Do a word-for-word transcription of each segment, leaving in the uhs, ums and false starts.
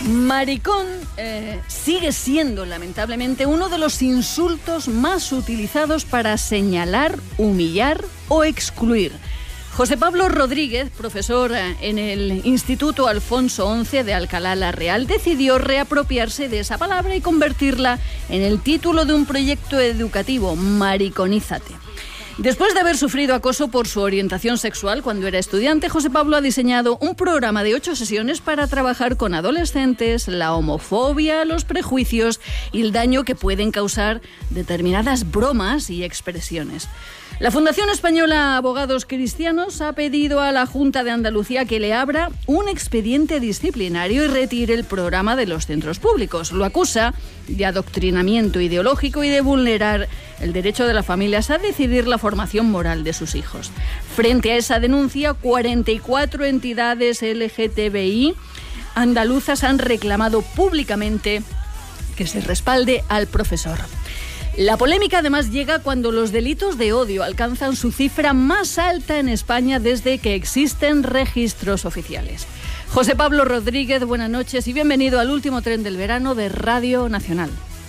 Maricón eh, sigue siendo, lamentablemente, uno de los insultos más utilizados para señalar, humillar o excluir. José Pablo Rodríguez, profesor en el Instituto Alfonso once de Alcalá la Real, decidió reapropiarse de esa palabra y convertirla en el título de un proyecto educativo, Mariconízate. Después de haber sufrido acoso por su orientación sexual cuando era estudiante, José Pablo ha diseñado un programa de ocho sesiones para trabajar con adolescentes la homofobia, los prejuicios y el daño que pueden causar determinadas bromas y expresiones. La Fundación Española Abogados Cristianos ha pedido a la Junta de Andalucía que le abra un expediente disciplinario y retire el programa de los centros públicos. Lo acusa de adoctrinamiento ideológico y de vulnerar el derecho de las familias a decidir la formación moral de sus hijos. Frente a esa denuncia, cuarenta y cuatro entidades L G T B I andaluzas han reclamado públicamente que se respalde al profesor. La polémica además llega cuando los delitos de odio alcanzan su cifra más alta en España desde que existen registros oficiales. José Pablo Rodríguez, buenas noches y bienvenido al último tren del verano de Radio Nacional.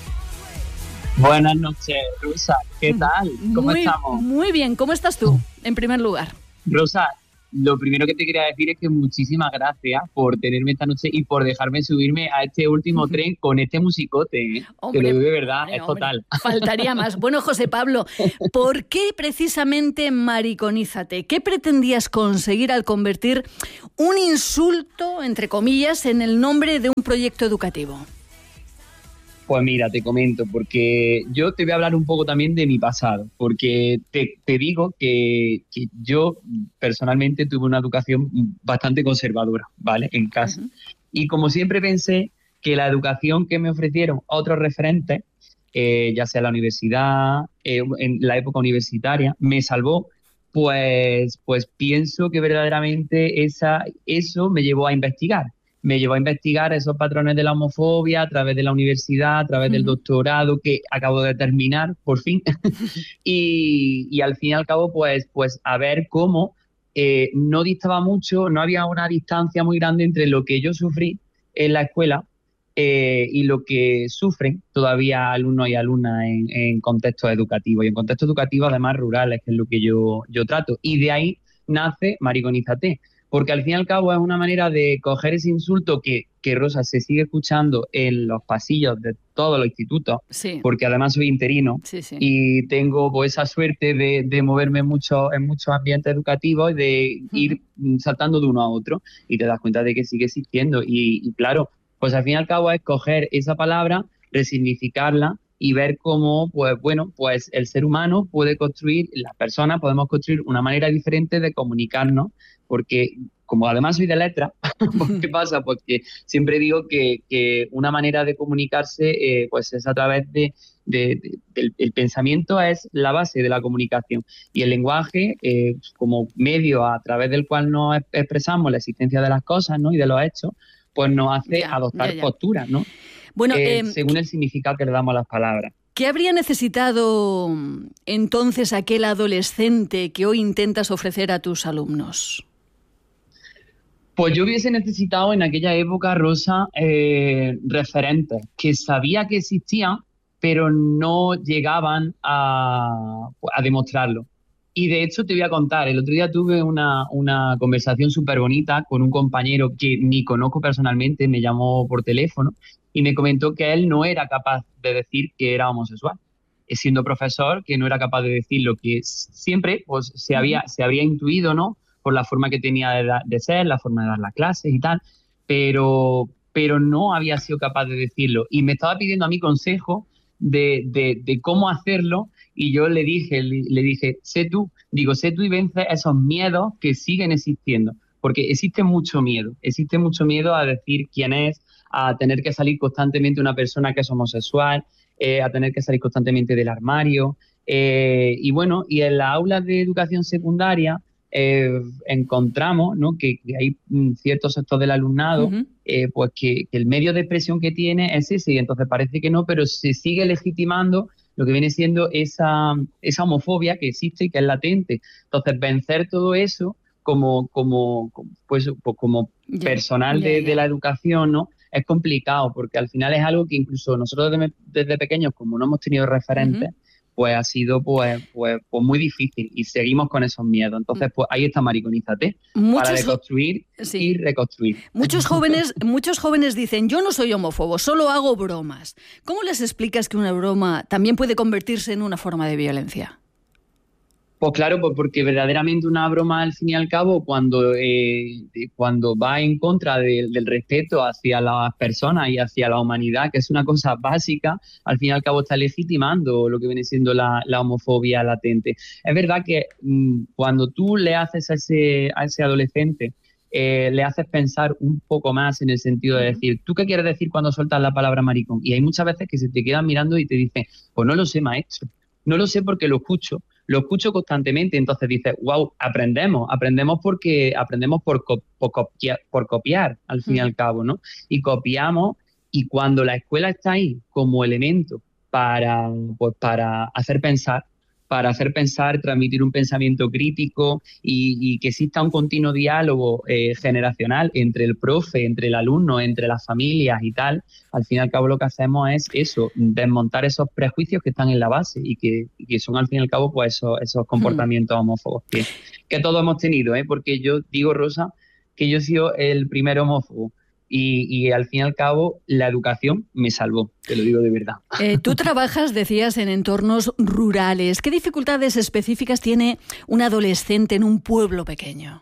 Buenas noches, Rosa. ¿Qué tal? ¿Cómo muy, estamos? Muy bien. ¿Cómo estás tú, en primer lugar? Rosa, lo primero que te quería decir es que muchísimas gracias por tenerme esta noche y por dejarme subirme a este último tren con este musicote, ¿eh? Hombre, te lo digo de verdad, hombre, es hombre, total. Faltaría más. Bueno, José Pablo, ¿por qué precisamente Mariconízate? ¿Qué pretendías conseguir al convertir un insulto, entre comillas, en el nombre de un proyecto educativo? Pues mira, te comento, porque yo te voy a hablar un poco también de mi pasado, porque te, te digo que, que yo personalmente tuve una educación bastante conservadora, ¿vale? En casa. Uh-huh. Y como siempre pensé que la educación que me ofrecieron otros referentes, eh, ya sea la universidad, eh, en la época universitaria, me salvó, pues, pues pienso que verdaderamente esa, eso me llevó a investigar. Me llevó a investigar esos patrones de la homofobia a través de la universidad, a través uh-huh. del doctorado que acabo de terminar, por fin. y, y al fin y al cabo, pues, pues a ver cómo eh, no distaba mucho, no había una distancia muy grande entre lo que yo sufrí en la escuela eh, y lo que sufren todavía alumnos y alumnas en, en contextos educativos. Y en contextos educativos, además, rurales, que es lo que yo, yo trato. Y de ahí nace Mariconízate. Porque al fin y al cabo es una manera de coger ese insulto que, que Rosa se sigue escuchando en los pasillos de todos los institutos, sí. Porque además soy interino sí, sí. y tengo pues, esa suerte de, de moverme mucho en muchos ambientes educativos y de uh-huh. ir saltando de uno a otro y te das cuenta de que sigue existiendo. Y, y claro, pues al fin y al cabo es coger esa palabra, resignificarla y ver cómo, pues bueno, pues el ser humano puede construir, las personas podemos construir una manera diferente de comunicarnos, porque como además soy de letras, ¿qué pasa? Pues que siempre digo que, que una manera de comunicarse eh, pues es a través de, de, de del el pensamiento es la base de la comunicación y el lenguaje eh, como medio a través del cual nos expresamos la existencia de las cosas, ¿no? Y de los hechos, pues nos hace ya, adoptar ya, ya. posturas, ¿no? Bueno, eh, eh, según el significado que le damos a las palabras. ¿Qué habría necesitado entonces aquel adolescente que hoy intentas ofrecer a tus alumnos? Pues yo hubiese necesitado en aquella época, Rosa, eh, referentes que sabía que existían, pero no llegaban a, a demostrarlo. Y de hecho te voy a contar, el otro día tuve una, una conversación súper bonita con un compañero que ni conozco personalmente, me llamó por teléfono y me comentó que él no era capaz de decir que era homosexual, siendo profesor, que no era capaz de decir lo que siempre pues, se, había, se había intuido, ¿no? Por la forma que tenía de, da, de ser, la forma de dar las clases y tal, pero, pero no había sido capaz de decirlo. Y me estaba pidiendo a mí consejo de, de, de cómo hacerlo y yo le dije, le, le dije, sé tú, digo, sé tú y vence esos miedos que siguen existiendo, porque existe mucho miedo, existe mucho miedo a decir quién es, a tener que salir constantemente una persona que es homosexual, eh, a tener que salir constantemente del armario, eh, y bueno, y en las aulas de educación secundaria, Eh, encontramos, ¿no? que, que hay mm, ciertos sectores del alumnado uh-huh. eh, pues que, que el medio de expresión que tiene es ese y entonces parece que no, pero se sigue legitimando lo que viene siendo esa, esa homofobia que existe y que es latente. Entonces vencer todo eso como, como, como, pues, pues, como yeah, personal yeah, de, yeah. de la educación, ¿no? es complicado, porque al final es algo que incluso nosotros desde, desde pequeños, como no hemos tenido referentes, uh-huh. pues ha sido pues, pues, pues muy difícil y seguimos con esos miedos. Entonces, pues ahí está Mariconízate, para deconstruir sí. y reconstruir. Muchos jóvenes, muchos jóvenes dicen, yo no soy homófobo, solo hago bromas. ¿Cómo les explicas que una broma también puede convertirse en una forma de violencia? Pues claro, pues porque verdaderamente una broma, al fin y al cabo, cuando, eh, cuando va en contra de, del respeto hacia las personas y hacia la humanidad, que es una cosa básica, al fin y al cabo está legitimando lo que viene siendo la, la homofobia latente. Es verdad que mmm, cuando tú le haces a ese, a ese adolescente, eh, le haces pensar un poco más en el sentido de decir, ¿tú qué quieres decir cuando sueltas la palabra maricón? Y hay muchas veces que se te quedan mirando y te dicen, pues no lo sé, maestro, no lo sé porque lo escucho. Lo escucho constantemente, entonces dices, wow, aprendemos, aprendemos porque aprendemos por, co- por, copiar, por copiar, al fin y al cabo, ¿no? Y copiamos, y cuando la escuela está ahí como elemento para, pues, para hacer pensar, para hacer pensar, transmitir un pensamiento crítico y, y que exista un continuo diálogo eh, generacional entre el profe, entre el alumno, entre las familias y tal, al fin y al cabo lo que hacemos es eso, desmontar esos prejuicios que están en la base y que, y que son al fin y al cabo pues esos, esos comportamientos homófobos que, que todos hemos tenido, ¿eh? Porque yo digo, Rosa, que yo he sido el primer homófobo. Y, y al fin y al cabo la educación me salvó, te lo digo de verdad. Eh, tú trabajas, decías, en entornos rurales. ¿Qué dificultades específicas tiene un adolescente en un pueblo pequeño?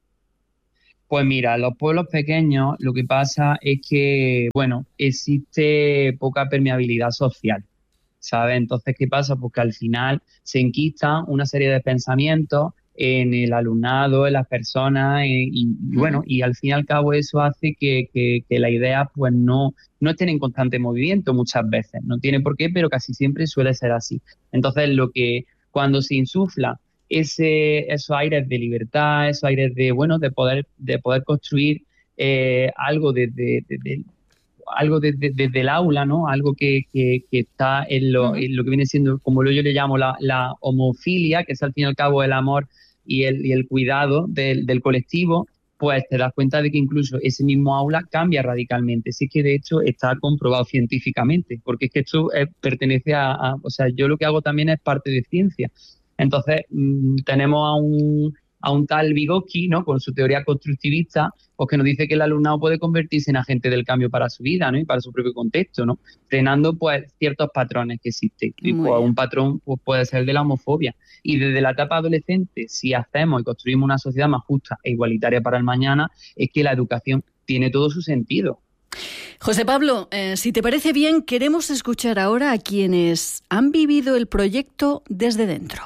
Pues mira, los pueblos pequeños lo que pasa es que, bueno, existe poca permeabilidad social, ¿sabes? Entonces, ¿qué pasa? Pues que al final se enquistan una serie de pensamientos en el alumnado, en las personas, y, y bueno, uh-huh. y al fin y al cabo eso hace que, que, que la idea pues no, no estén en constante movimiento muchas veces, no tiene por qué, pero casi siempre suele ser así. Entonces, lo que cuando se insufla ese, esos aires de libertad, esos aires de, bueno, de poder, de poder construir eh, algo desde de, de, de, algo desde de, de, el aula, ¿no? Algo que, que, que está en lo, uh-huh. en lo que viene siendo, como yo le llamo, la, la homofilia, que es al fin y al cabo el amor y el, y el cuidado del, del colectivo, pues te das cuenta de que incluso ese mismo aula cambia radicalmente. Sí que de hecho está comprobado científicamente, porque es que esto eh, pertenece a, a, o sea, yo lo que hago también es parte de ciencia. Entonces mmm, tenemos a un, a un tal Vygotsky, ¿no? Con su teoría constructivista, pues que nos dice que el alumnado puede convertirse en agente del cambio para su vida, ¿no? Y para su propio contexto, ¿no? Frenando pues ciertos patrones que existen. Y pues, un patrón pues, puede ser el de la homofobia. Y desde la etapa adolescente, si hacemos y construimos una sociedad más justa e igualitaria para el mañana, es que la educación tiene todo su sentido. José Pablo, eh, si te parece bien, queremos escuchar ahora a quienes han vivido el proyecto desde dentro.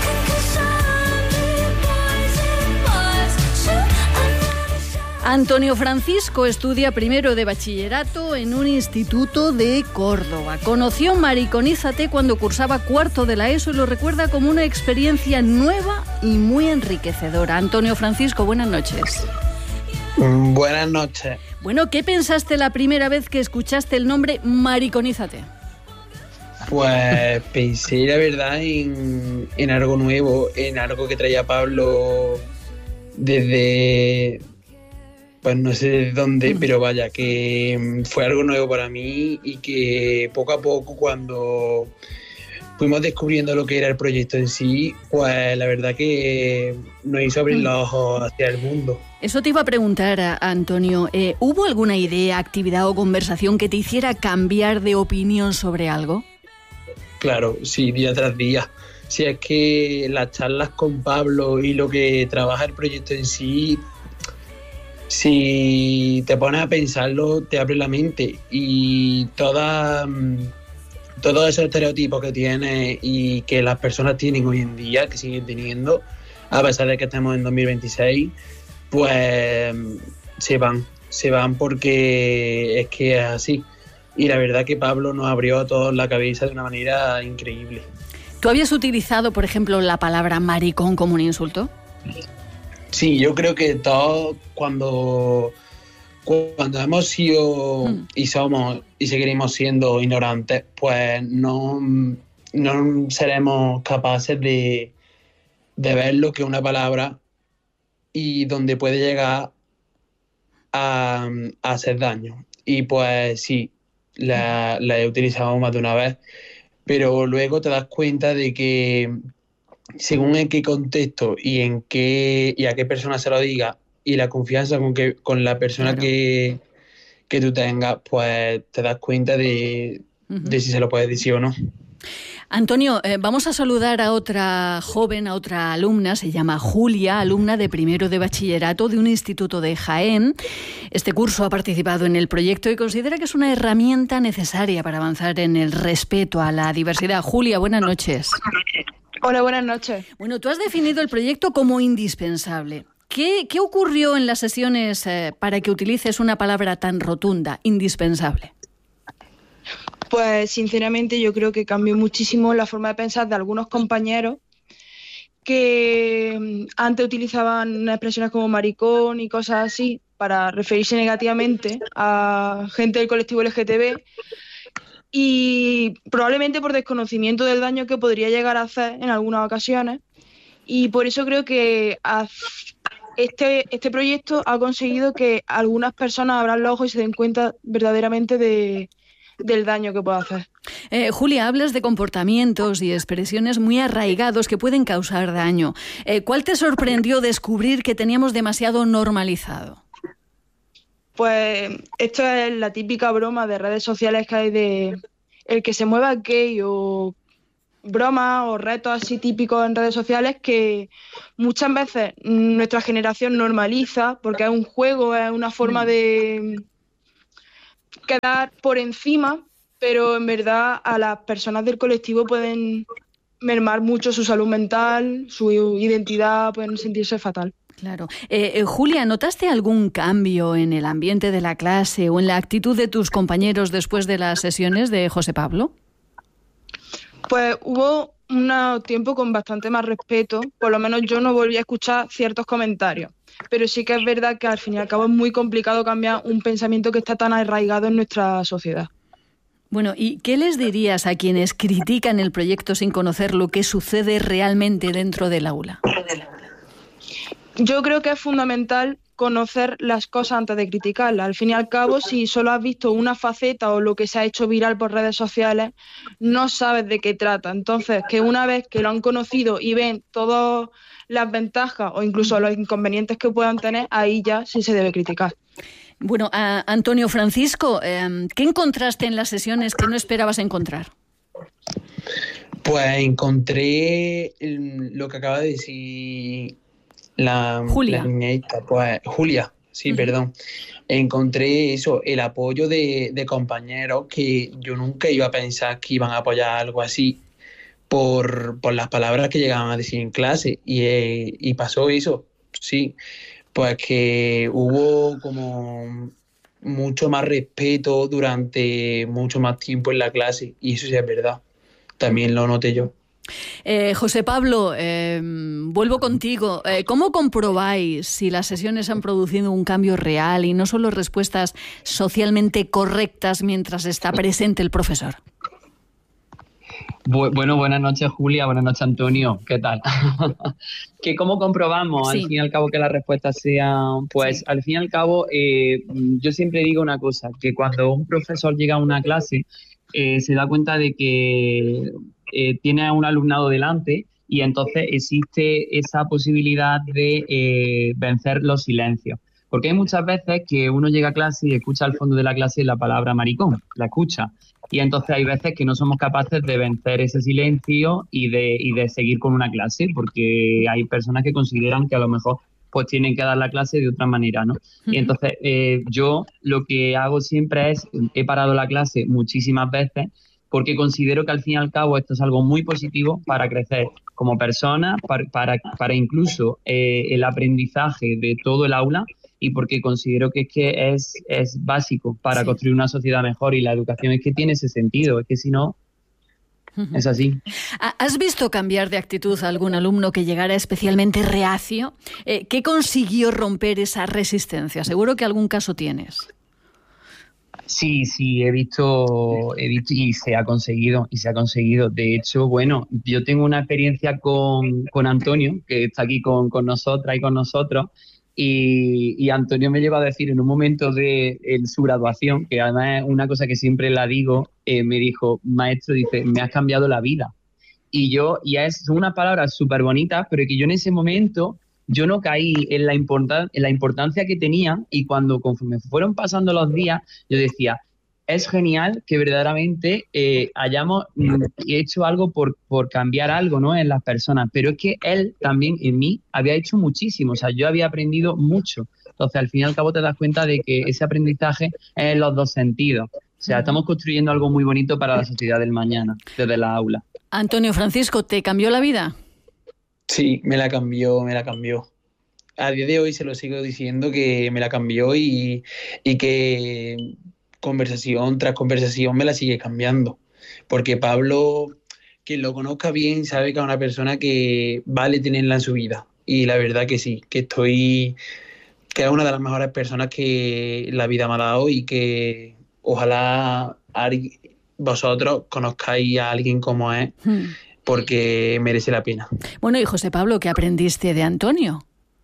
Antonio Francisco estudia primero de bachillerato en un instituto de Córdoba. Conoció Mariconízate cuando cursaba cuarto de la ESO y lo recuerda como una experiencia nueva y muy enriquecedora. Antonio Francisco, buenas noches. Buenas noches. Bueno, ¿qué pensaste la primera vez que escuchaste el nombre Mariconízate? Pues pensé, la verdad, en, en algo nuevo, en algo que traía Pablo desde... Pues no sé de dónde, pero vaya, que fue algo nuevo para mí y que poco a poco cuando fuimos descubriendo lo que era el proyecto en sí, pues la verdad que nos hizo abrir los ojos hacia el mundo. Eso te iba a preguntar, Antonio, eh, ¿hubo alguna idea, actividad o conversación que te hiciera cambiar de opinión sobre algo? Claro, sí, día tras día. Si es que las charlas con Pablo y lo que trabaja el proyecto en sí... Si te pones a pensarlo, te abre la mente y toda, todos esos estereotipos que tienes y que las personas tienen hoy en día, que siguen teniendo, a pesar de que estamos en dos mil veintiséis, pues se van, se van porque es que es así. Y la verdad que Pablo nos abrió a todos la cabeza de una manera increíble. ¿Tú habías utilizado, por ejemplo, la palabra maricón como un insulto? Sí, yo creo que todos cuando, cuando hemos sido mm. y somos y seguiremos siendo ignorantes, pues no, no seremos capaces de, de ver lo que es una palabra y donde puede llegar a, a hacer daño. y pues sí, la, la he utilizado más de una vez, pero luego te das cuenta de que según en qué contexto y en qué y a qué persona se lo diga y la confianza con que con la persona Claro. que, que tú tengas, pues te das cuenta de, uh-huh. de si se lo puedes decir o no. Antonio, eh, vamos a saludar a otra joven, a otra alumna, se llama Julia, alumna de primero de bachillerato de un instituto de Jaén. Este curso ha participado en el proyecto y considera que es una herramienta necesaria para avanzar en el respeto a la diversidad. Julia, buenas noches. Hola, buenas noches. Bueno, tú has definido el proyecto como indispensable. ¿Qué, qué ocurrió en las sesiones eh, para que utilices una palabra tan rotunda, indispensable? Pues sinceramente yo creo que cambió muchísimo la forma de pensar de algunos compañeros que antes utilizaban expresiones como maricón y cosas así para referirse negativamente a gente del colectivo L G B T y probablemente por desconocimiento del daño que podría llegar a hacer en algunas ocasiones, y por eso creo que este, este proyecto ha conseguido que algunas personas abran los ojos y se den cuenta verdaderamente de del daño que puede hacer. Eh, Julia, hablas de comportamientos y expresiones muy arraigados que pueden causar daño. Eh, ¿Cuál te sorprendió descubrir que teníamos demasiado normalizado? Pues esto es la típica broma de redes sociales que hay de el que se mueva gay, o bromas o retos así típicos en redes sociales que muchas veces nuestra generación normaliza porque es un juego, es una forma de quedar por encima, pero en verdad a las personas del colectivo pueden mermar mucho su salud mental, su identidad, pueden sentirse fatal. Claro. Eh, eh, Julia, ¿notaste algún cambio en el ambiente de la clase o en la actitud de tus compañeros después de las sesiones de José Pablo? Pues hubo un tiempo con bastante más respeto, por lo menos yo no volví a escuchar ciertos comentarios. Pero sí que es verdad que al fin y al cabo es muy complicado cambiar un pensamiento que está tan arraigado en nuestra sociedad. Bueno, ¿y qué les dirías a quienes critican el proyecto sin conocer lo que sucede realmente dentro del aula? Yo creo que es fundamental conocer las cosas antes de criticarlas. Al fin y al cabo, si solo has visto una faceta o lo que se ha hecho viral por redes sociales, no sabes de qué trata. Entonces, que una vez que lo han conocido y ven todas las ventajas o incluso los inconvenientes que puedan tener, ahí ya sí se debe criticar. Bueno, a Antonio Francisco, eh, ¿qué encontraste en las sesiones que no esperabas encontrar? Pues encontré lo que acaba de decir la, Julia. la niñita, pues Julia, sí, uh-huh. perdón. Encontré eso, el apoyo de, de compañeros que yo nunca iba a pensar que iban a apoyar algo así por, por las palabras que llegaban a decir en clase, y, eh, y pasó eso, sí. Pues que hubo como mucho más respeto durante mucho más tiempo en la clase, y eso sí es verdad, también lo noté yo. Eh, José Pablo, eh, vuelvo contigo. Eh, ¿Cómo comprobáis si las sesiones han producido un cambio real y no solo respuestas socialmente correctas mientras está presente el profesor? Bueno, buenas noches, Julia, buenas noches, Antonio, ¿qué tal? ¿Que cómo comprobamos, sí. al fin y al cabo, que las respuestas sean? Pues, sí. al fin y al cabo, eh, yo siempre digo una cosa, que cuando un profesor llega a una clase, eh, se da cuenta de que eh, tiene a un alumnado delante y entonces existe esa posibilidad de eh, vencer los silencios. Porque hay muchas veces que uno llega a clase y escucha al fondo de la clase la palabra maricón, la escucha. Y entonces hay veces que no somos capaces de vencer ese silencio y de, y de seguir con una clase, porque hay personas que consideran que a lo mejor pues tienen que dar la clase de otra manera, ¿no? Uh-huh. Y entonces eh, yo lo que hago siempre es, he parado la clase muchísimas veces, porque considero que al fin y al cabo esto es algo muy positivo para crecer como persona, para, para, para incluso eh, el aprendizaje de todo el aula, y porque considero que es que es, es básico para sí. construir una sociedad mejor, y la educación es que tiene ese sentido, es que si no, uh-huh. es así. ¿Has visto cambiar de actitud a algún alumno que llegara especialmente reacio? Eh, ¿Qué consiguió romper esa resistencia? Seguro que algún caso tienes. Sí, sí, he visto, he visto y se ha conseguido, y se ha conseguido. De hecho, bueno, yo tengo una experiencia con, con Antonio, que está aquí con, con nosotras y con nosotros, Y, y Antonio me llegó a decir en un momento de en su graduación, que además es una cosa que siempre la digo, eh, me dijo, maestro, dice, me has cambiado la vida. Y yo, y es una palabra súper bonita, pero que yo en ese momento, yo no caí en la, importan- en la importancia que tenía, y cuando conforme fueron pasando los días, yo decía, es genial que verdaderamente eh, hayamos mm, hecho algo por, por cambiar algo, ¿no?, en las personas, pero es que él también en mí había hecho muchísimo, o sea, yo había aprendido mucho. Entonces, al fin y al cabo te das cuenta de que ese aprendizaje es en los dos sentidos. O sea, estamos construyendo algo muy bonito para la sociedad del mañana, desde la aula. Antonio Francisco, ¿te cambió la vida? Sí, me la cambió, me la cambió. A día de hoy se lo sigo diciendo que me la cambió y, y que conversación tras conversación me la sigue cambiando. Porque Pablo, quien lo conozca bien, sabe que es una persona que vale tenerla en su vida. Y la verdad que sí, que estoy, que es una de las mejores personas que la vida me ha dado y que ojalá vosotros conozcáis a alguien como es, hmm. porque merece la pena. Bueno, y José Pablo, ¿qué aprendiste de Antonio?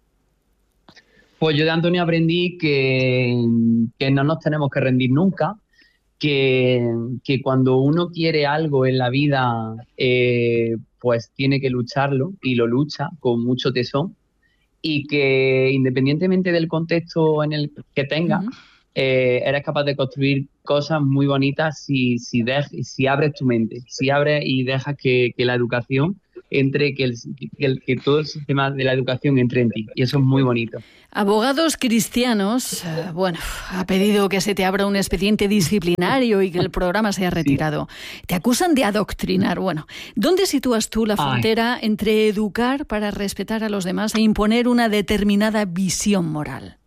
Pues yo de Antonio aprendí que, que no nos tenemos que rendir nunca, que, que cuando uno quiere algo en la vida, eh, pues tiene que lucharlo y lo lucha con mucho tesón, y que independientemente del contexto en el que tengas, uh-huh. eh, eres capaz de construir cosas muy bonitas si, si, de, si abres tu mente, si abres y dejas que, que la educación entre, que, el, que, el, que todo el sistema de la educación entre en ti, y eso es muy bonito. Abogados cristianos, eh, bueno, ha pedido que se te abra un expediente disciplinario y que el programa sea retirado. Sí. Te acusan de adoctrinar. Bueno, ¿dónde sitúas tú la frontera Ay. entre educar para respetar a los demás e imponer una determinada visión moral?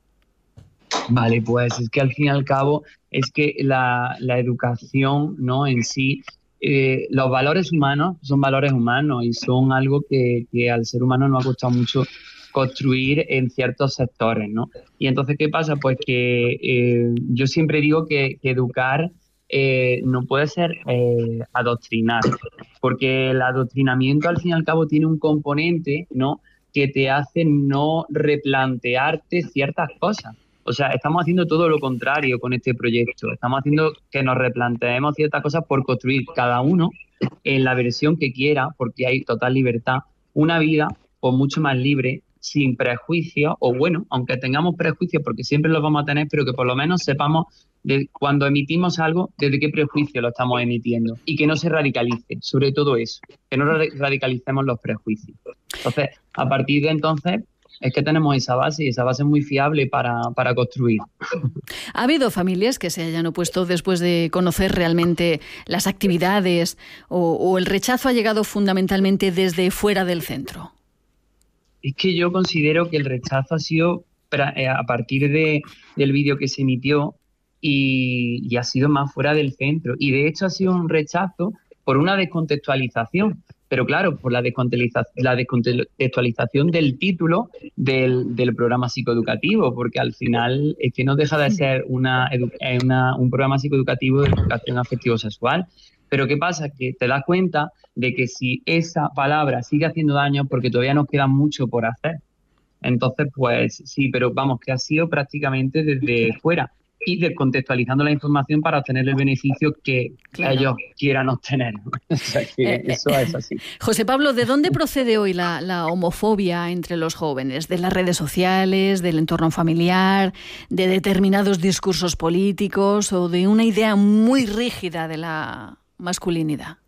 Vale, pues es que al fin y al cabo es que la, la educación, ¿no?, en sí, eh, los valores humanos son valores humanos y son algo que, que al ser humano nos ha costado mucho construir en ciertos sectores, ¿no? Y entonces, ¿qué pasa? Pues que eh, yo siempre digo que, que educar eh, no puede ser eh, adoctrinar, porque el adoctrinamiento al fin y al cabo tiene un componente, ¿no?, que te hace no replantearte ciertas cosas. O sea, estamos haciendo todo lo contrario con este proyecto. Estamos haciendo que nos replanteemos ciertas cosas por construir cada uno en la versión que quiera, porque hay total libertad, una vida pues mucho más libre, sin prejuicios, o bueno, aunque tengamos prejuicios, porque siempre los vamos a tener, pero que por lo menos sepamos de cuando emitimos algo, desde qué prejuicio lo estamos emitiendo, y que no se radicalice, sobre todo eso, que no radicalicemos los prejuicios. Entonces, a partir de entonces, es que tenemos esa base, y esa base es muy fiable para, para construir. ¿Ha habido familias que se hayan opuesto después de conocer realmente las actividades, o, o el rechazo ha llegado fundamentalmente desde fuera del centro? Es que yo considero que el rechazo ha sido a partir de, del vídeo que se emitió y, y ha sido más fuera del centro. Y de hecho ha sido un rechazo por una descontextualización. Pero claro, por la descontextualización, la descontextualización del título del, del programa psicoeducativo, porque al final es que no deja de ser una, una, un programa psicoeducativo de educación afectivo-sexual. Pero ¿qué pasa? Que te das cuenta de que si esa palabra sigue haciendo daño, porque todavía nos queda mucho por hacer. Entonces, pues sí, pero vamos, que ha sido prácticamente desde fuera y descontextualizando la información para obtener el beneficio que claro. ellos quieran obtener. O sea, que eh, eso eh, es así. José Pablo, ¿de dónde procede hoy la, la homofobia entre los jóvenes? ¿De las redes sociales, del entorno familiar, de determinados discursos políticos o de una idea muy rígida de la masculinidad?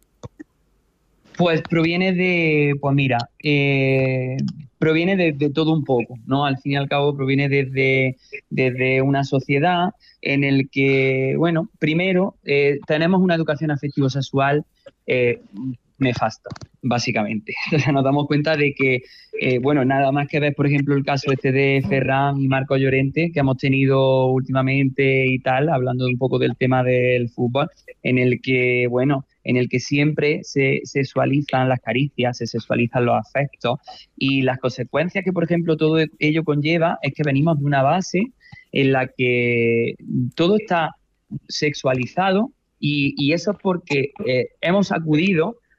Pues proviene de, pues mira, eh, proviene de, de todo un poco, ¿no? Al fin y al cabo proviene desde, desde una sociedad en el que, bueno, primero eh, tenemos una educación afectivo-sexual eh, nefasta, básicamente. O sea, nos damos cuenta de que, eh, bueno, nada más que ver, por ejemplo, el caso este de Ferran y Marco Llorente, que hemos tenido últimamente y tal, hablando un poco del tema del fútbol, en el que, bueno, en el que siempre se sexualizan las caricias, se sexualizan los afectos, y las consecuencias que, por ejemplo, todo ello conlleva es que venimos de una base en la que todo está sexualizado, y, y eso es porque eh, hemos acudido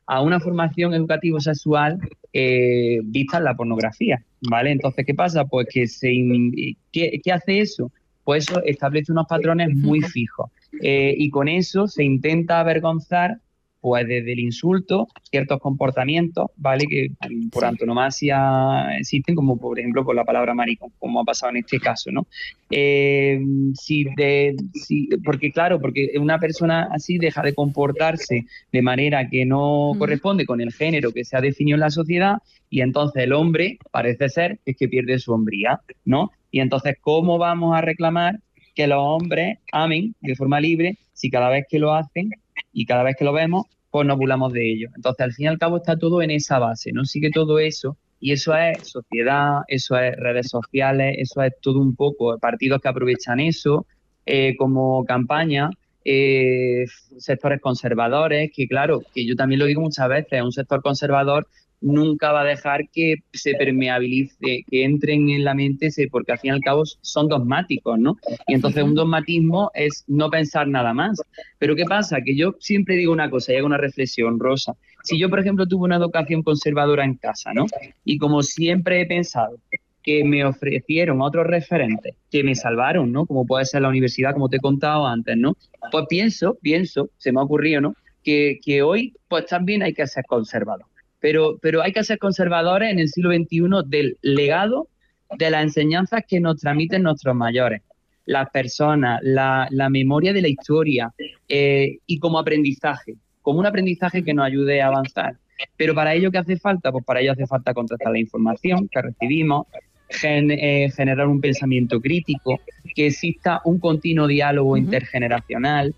a una formación educativo-sexual eh, vista en la pornografía, ¿vale? Entonces, ¿qué pasa? Pues que se... ¿Qué, qué hace eso? Pues eso establece unos patrones muy fijos. Eh, y con eso se intenta avergonzar, pues desde el insulto, ciertos comportamientos, ¿vale? Que por antonomasia existen, como por ejemplo por la palabra maricón, como ha pasado en este caso, ¿no? Eh, si de, si, porque claro, porque una persona así deja de comportarse de manera que no corresponde con el género que se ha definido en la sociedad, y entonces el hombre parece ser que es que pierde su hombría, ¿no? Y entonces, ¿cómo vamos a reclamar que los hombres amen de forma libre si cada vez que lo hacen y cada vez que lo vemos, pues nos burlamos de ello? Entonces, al fin y al cabo, está todo en esa base, ¿no? Sigue todo eso, y eso es sociedad, eso es redes sociales, eso es todo un poco partidos que aprovechan eso eh, como campaña, eh, sectores conservadores, que claro, que yo también lo digo muchas veces, un sector conservador nunca va a dejar que se permeabilice, que entren en la mente, porque al fin y al cabo son dogmáticos, ¿no? Y entonces un dogmatismo es no pensar nada más. Pero ¿qué pasa? Que yo siempre digo una cosa y hago una reflexión, Rosa. Si yo, por ejemplo, tuve una educación conservadora en casa, ¿no? Y como siempre he pensado que me ofrecieron otros referentes que me salvaron, ¿no? Como puede ser la universidad, como te he contado antes, ¿no? Pues pienso, pienso, se me ha ocurrido, ¿no? Que, que hoy, pues también hay que ser conservador. Pero, pero hay que ser conservadores en el siglo veintiuno del legado de las enseñanzas que nos transmiten nuestros mayores, las personas, la, la memoria de la historia eh, y como aprendizaje, como un aprendizaje que nos ayude a avanzar. Pero para ello, ¿qué hace falta? Pues para ello hace falta contrastar la información que recibimos, gen, eh, generar un pensamiento crítico, que exista un continuo diálogo uh-huh. intergeneracional,